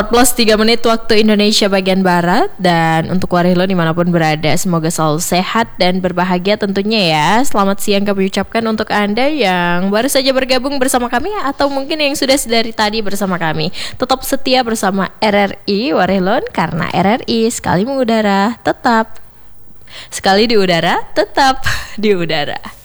14:03 waktu Indonesia bagian Barat. Dan untuk Warihlo dimanapun berada, semoga selalu sehat dan berbahagia tentunya ya. Selamat siang kami ucapkan untuk Anda yang baru saja bergabung bersama kami, atau mungkin yang sudah dari tadi bersama kami. Tetap setia bersama RRI Warihlo, karena RRI sekali mengudara tetap, sekali di udara tetap di udara.